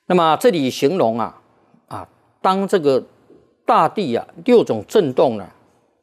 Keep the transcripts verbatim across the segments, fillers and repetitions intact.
那么这里形容啊啊，当这个大地啊六种震动呢，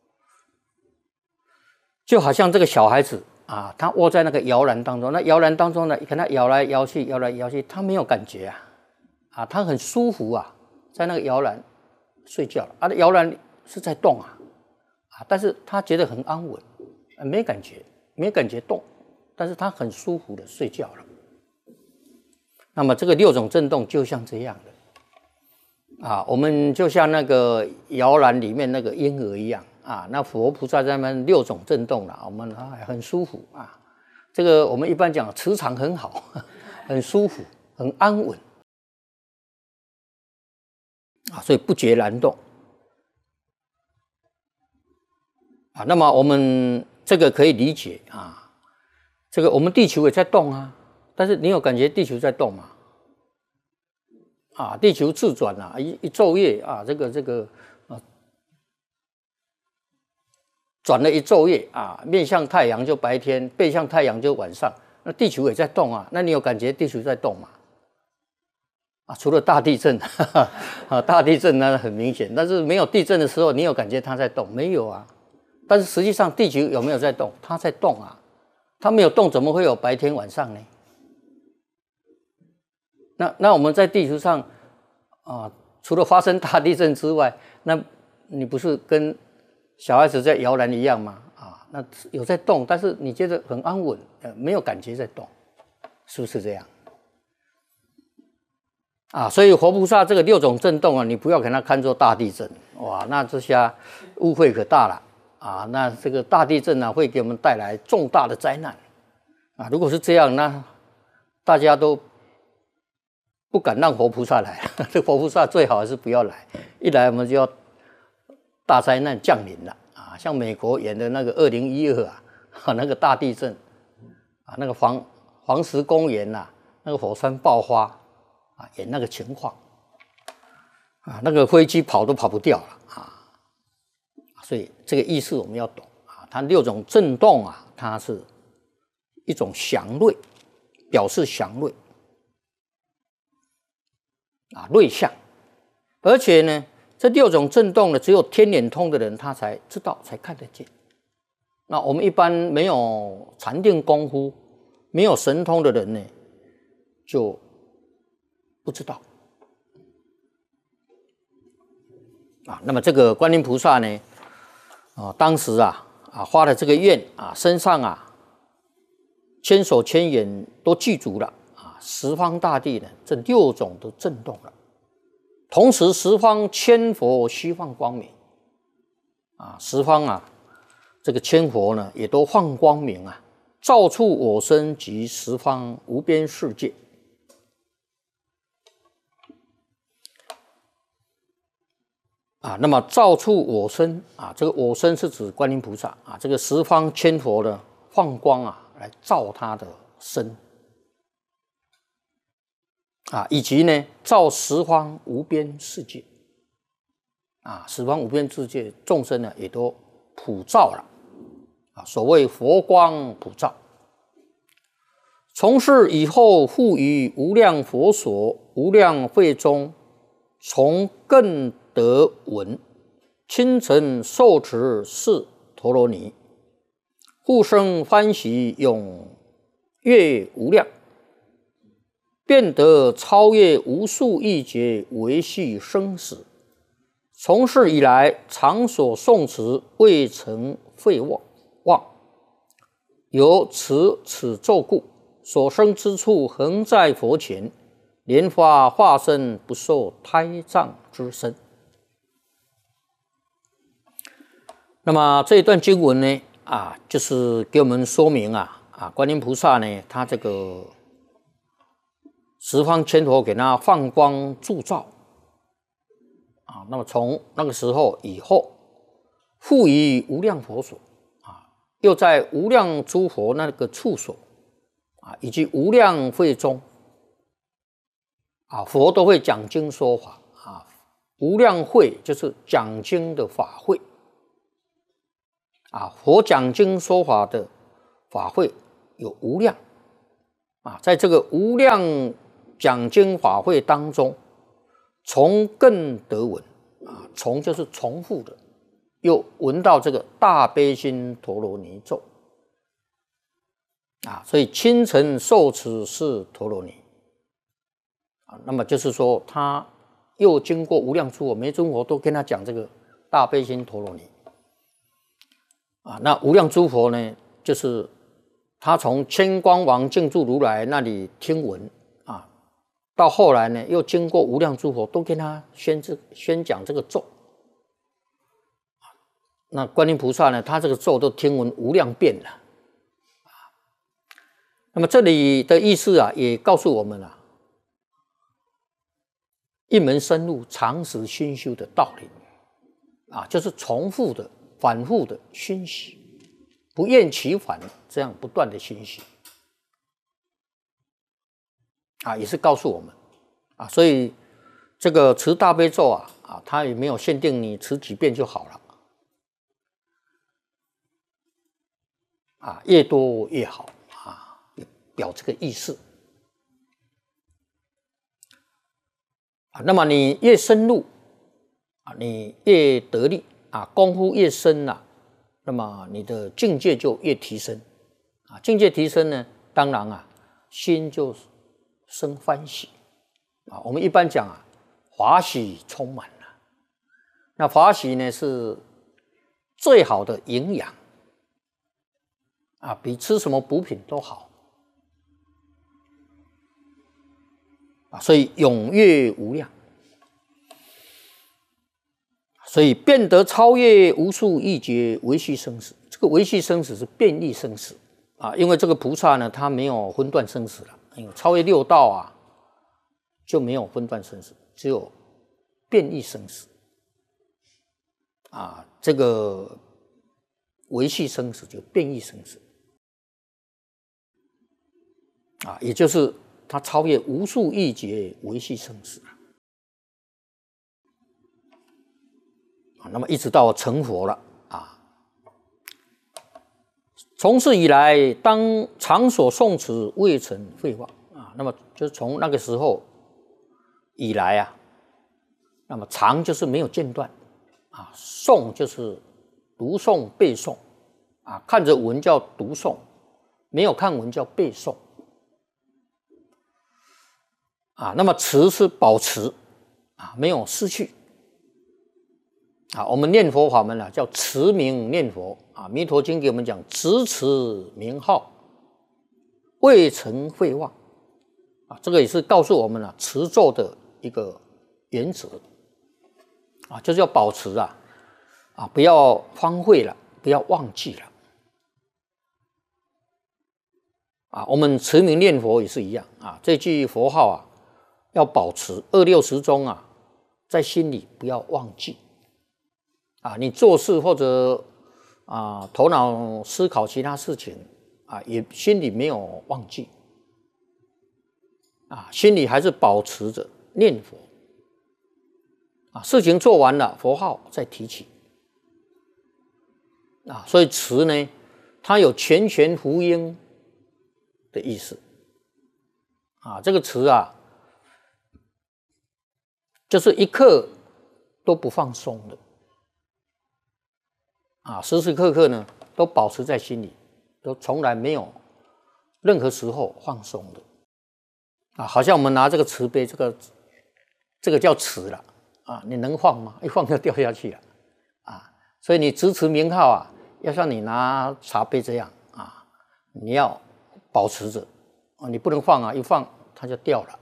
就好像这个小孩子啊，他窝在那个摇篮当中，那摇篮当中呢，你看他摇来摇去，摇来摇去，他没有感觉啊，啊，他很舒服啊，在那个摇篮睡觉啊，摇篮是在动啊，啊，但是他觉得很安稳，啊、没感觉，没感觉动，但是他很舒服的睡觉了。那么这个六种震动就像这样的啊，我们就像那个摇篮里面那个婴儿一样啊，那佛菩萨在那边六种震动了，我们啊很舒服啊。这个我们一般讲磁场很好，很舒服，很安稳啊，所以不觉难动啊。那么我们这个可以理解啊，这个我们地球也在动啊。但是你有感觉地球在动吗？啊，地球自转啊，一一昼夜啊，这个这个啊，转了一昼夜啊，面向太阳就白天，背向太阳就晚上。那地球也在动啊，那你有感觉地球在动吗？啊，除了大地震，哈哈啊，大地震那很明显，但是没有地震的时候，你有感觉它在动没有啊？但是实际上地球有没有在动？它在动啊，它没有动，怎么会有白天晚上呢？那那我们在地球上啊，除了发生大地震之外，那你不是跟小孩子在摇篮一样吗？啊，那有在动，但是你觉得很安稳，呃，没有感觉在动，是不是这样？啊，所以佛菩萨这个六种震动啊，你不要给它看作大地震，哇，那这下误会可大了啊！那这个大地震呢、啊，会给我们带来重大的灾难啊！如果是这样，那大家都不敢让佛菩萨来，这佛菩萨最好还是不要来，一来我们就要大灾难降临了啊！像美国演的那个二零一二啊，那个大地震啊，那个黄黄石公园呐、啊，那个火山爆发啊，演那个情况啊，那个飞机跑都跑不掉了啊！所以这个意思我们要懂啊，它六种震动啊，它是一种祥瑞，表示祥瑞。啊，瑞相，而且呢，这六种震动呢，只有天眼通的人他才知道，才看得见。那我们一般没有禅定功夫、没有神通的人呢，就不知道。啊，那么这个观音菩萨呢，啊，当时啊啊发了这个愿啊，身上啊千手千眼都具足了。十方大地呢，这六种都震动了，同时十方千佛悉放光明，啊，十方啊，这个千佛呢也都放光明啊，照触我身及十方无边世界。啊，那么照触我身啊，这个我身是指观音菩萨啊，这个十方千佛呢放光啊，来照他的身。啊，以及呢，照十方无边世界，啊，十方无边世界众生呢，也都普照了，啊，所谓佛光普照。从是以后，复于无量佛所、无量会中，从更得闻，亲承受持是陀罗尼，复生欢喜，踊跃无量。便得超越无数亿劫维系生死，从是以来常所诵持未曾废忘，由持此咒故，所生之处恒在佛前，莲花化身不受胎藏之身。那么这一段经文呢，啊，就是给我们说明啊，啊，观音菩萨呢，他这个十方千佛给他放光铸照啊，那么从那个时候以后，复于无量佛所啊，又在无量诸佛那个处所啊，以及无量会中啊，佛都会讲经说法啊，无量会就是讲经的法会啊，佛讲经说法的法会有无量啊，在这个无量讲经法会当中，从更得闻啊，从就是重复的，又闻到这个大悲心陀罗尼咒啊，所以清晨受持是陀罗尼啊，那么就是说他又经过无量诸佛，每尊佛都跟他讲这个大悲心陀罗尼啊，那无量诸佛呢，就是他从千光王净住如来那里听闻啊，到后来呢，又经过无量诸佛都跟他宣这宣讲这个咒。那观音菩萨呢，他这个咒都听闻无量遍了啊。那么这里的意思啊，也告诉我们啊，一门深入、长时熏修的道理啊，就是重复的、反复的熏习，不厌其烦，这样不断的熏习啊，也是告诉我们啊，所以这个持大悲咒啊，啊，它也没有限定你持几遍就好了啊，越多越好啊，表这个意思啊。那么你越深入啊，你越得力啊，功夫越深啊，那么你的境界就越提升啊。境界提升呢，当然啊，心就生欢喜啊。我们一般讲啊，法喜充满了。那法喜呢，是最好的营养啊，比吃什么补品都好啊，所以踊跃无量，所以变得超越无数亿劫维系生死。这个维系生死是变异生死啊，因为这个菩萨呢，他没有分段生死了，因为超越六道啊，就没有分段生死，只有变异生死啊，这个维系生死就变异生死。啊，也就是他超越无数亿劫维系生死啊，那么一直到成佛了啊。从此以来，当常所诵持未曾废忘啊，那么就是从那个时候以来啊，那么常就是没有间断啊，诵就是读诵背诵啊，看着文叫读诵，没有看文叫背诵。啊，那么持是保持啊，没有失去啊。我们念佛法门啊，叫持名念佛啊。弥陀经给我们讲，持持名号，未曾废忘啊。这个也是告诉我们啊，持咒的一个原则啊，就是要保持啊啊，不要荒废了，不要忘记了啊。我们持名念佛也是一样啊，这句佛号啊，要保持二六时中啊，在心里不要忘记啊。你做事或者啊头脑思考其他事情啊，也心里没有忘记啊，心里还是保持着念佛啊。事情做完了，佛号再提起啊。所以持呢，它有全权福音的意思啊。这个持啊，就是一刻都不放松的啊，时时刻刻呢都保持在心里，都从来没有任何时候放松的啊。好像我们拿这个瓷杯，这个这个叫瓷了啊，你能放吗？一放就掉下去了啊。所以你直持名号啊，要像你拿茶杯这样啊，你要保持着啊，你不能放啊，一放它就掉了。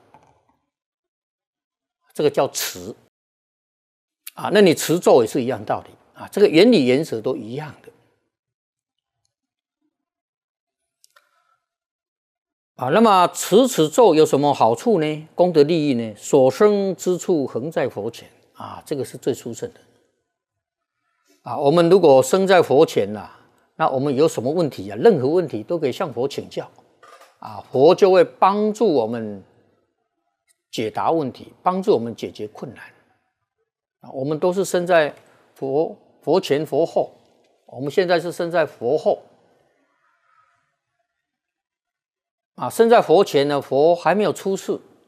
这个叫持啊，那你持咒也是一样道理啊，这个原理原则都一样的啊。那么持此咒有什么好处呢？功德利益呢？所生之处恒在佛前啊，这个是最殊胜的啊。我们如果生在佛前呐、啊，那我们有什么问题啊？任何问题都可以向佛请教啊，佛就会帮助我们解答问题，帮助我们解决困难啊。我们都是生在佛佛前佛后，我们现在是生在佛后啊。生在佛前呢，佛还没有出世